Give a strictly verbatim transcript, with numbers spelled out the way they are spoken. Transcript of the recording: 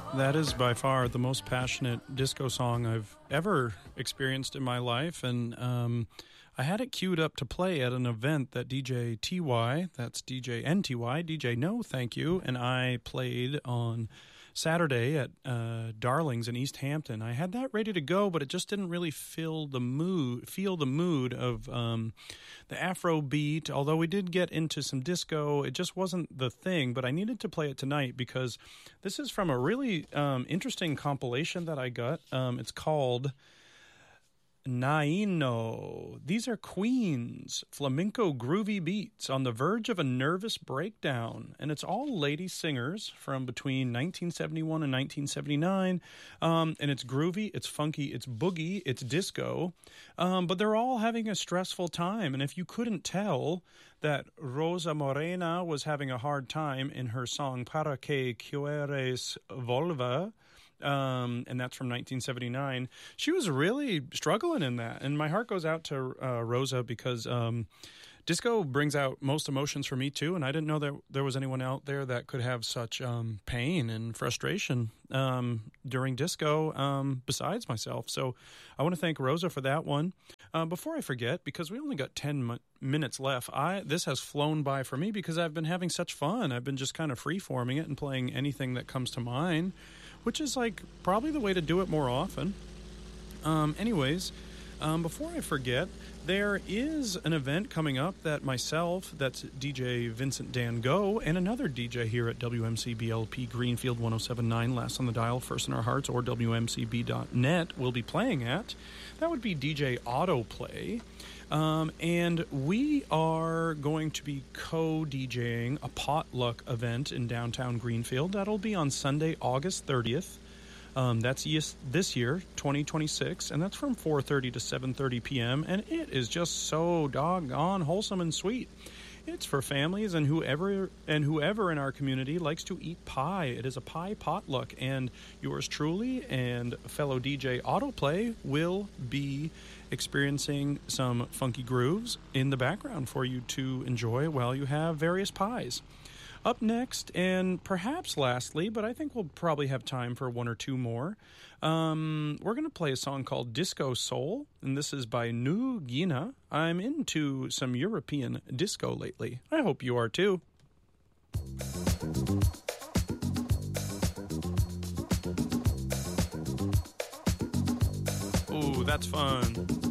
That is by far the most passionate disco song I've ever experienced in my life, and um, I had it queued up to play at an event that D J T Y, that's D J N T Y, D J No Thank You, and I played on Saturday at uh, Darlings in East Hampton. I had that ready to go, but it just didn't really feel the mood, feel the mood of um, the Afro beat. Although we did get into some disco, it just wasn't the thing. But I needed to play it tonight because this is from a really um, interesting compilation that I got. Um, it's called Naino. These are Queen's flamenco groovy beats on the verge of a nervous breakdown. And it's all lady singers from between nineteen seventy-one and nineteen seventy-nine. Um, and it's groovy, it's funky, it's boogie, it's disco. Um, but they're all having a stressful time. And if you couldn't tell that Rosa Morena was having a hard time in her song Para que quieres volver, Um, and that's from nineteen seventy-nine. She was really struggling in that, and my heart goes out to uh, Rosa because um, disco brings out most emotions for me too, and I didn't know that there was anyone out there that could have such um, pain and frustration um, during disco um, besides myself. So I want to thank Rosa for that one. Uh, before I forget, because we only got ten mi- minutes left, I this has flown by for me because I've been having such fun. I've been just kind of free-forming it and playing anything that comes to mind, which is like probably the way to do it more often. Um, anyways, um, before I forget, there is an event coming up that myself, that's D J Vincent Dan Go, and another D J here at W M C B L P Greenfield one oh seven point nine, Last on the Dial, First in Our Hearts, or W M C B dot net will be playing at. That would be D J Autoplay. Um, and we are going to be co-DJing a potluck event in downtown Greenfield. That'll be on Sunday, August thirtieth. Um, that's yes, this year, twenty twenty-six, and that's from four thirty to seven thirty p.m., and it is just so doggone wholesome and sweet. It's for families and whoever and whoever in our community likes to eat pie. It is a pie potluck, and yours truly and fellow D J Autoplay will be experiencing some funky grooves in the background for you to enjoy while you have various pies. Up next, and perhaps lastly, but I think we'll probably have time for one or two more, um, we're going to play a song called Disco Soul, and this is by Nu Gina. I'm into some European disco lately. I hope you are too. Ooh, that's fun.